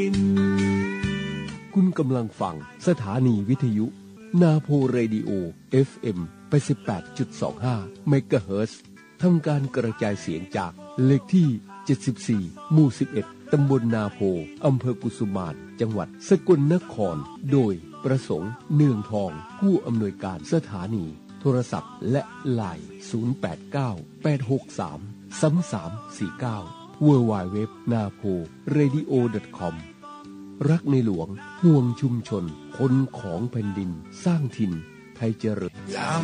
คุณกำลังฟังสถานีวิทยุนาโพเรดิโอ FM 88.25 เมกะเฮิรตซ์ทำการกระจายเสียงจากเลขที่ 74 หมู่ 11 ตำบลนาโพ อำเภอกุสุมาน จังหวัดสกลนคร โดยประสงค์เนืองทอง ผู้อำนวยการสถานี โทรศัพท์และไลน์ 089-863-3349 www.naporadio.com รักในหลวงห่วงชุมชนคนของแผ่นดินสร้างถิ่นไทยเจริญ